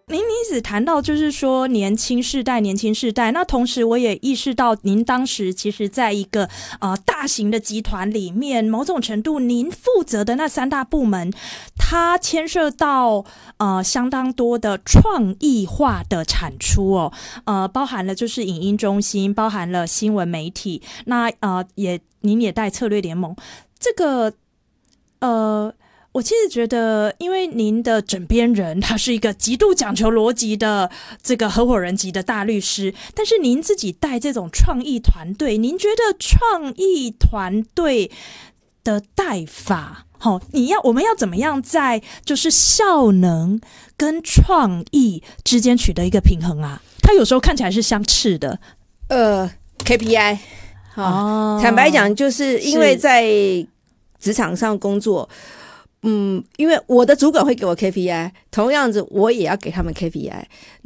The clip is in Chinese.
您一直谈到就是说年轻世代，那同时我也意识到您当时其实在一个大型的集团里面，某种程度您负责的那3大部门，它牵涉到相当多的创意化的产出哦，包含了就是影音中心，包含了新闻媒体，那您也带策略联盟，这个我其实觉得，因为您的枕边人他是一个极度讲求逻辑的这个合伙人级的大律师，但是您自己带这种创意团队，您觉得创意团队的带法，我们要怎么样在就是效能跟创意之间取得一个平衡啊？它有时候看起来是相斥的。 KPI，坦白讲，就是因为在职场上工作。因为我的主管会给我 KPI， 同样子我也要给他们 KPI。